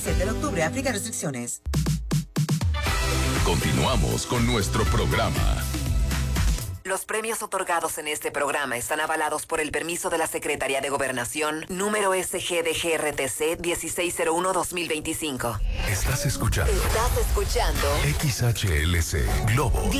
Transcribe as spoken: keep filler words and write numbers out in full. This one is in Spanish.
siete de octubre, aplica restricciones. Continuamos con nuestro programa. Los premios otorgados en este programa están avalados por el permiso de la Secretaría de Gobernación, número S G D G R T C dieciséis cero uno dos mil veinticinco. Estás escuchando. Estás escuchando X H L C Globo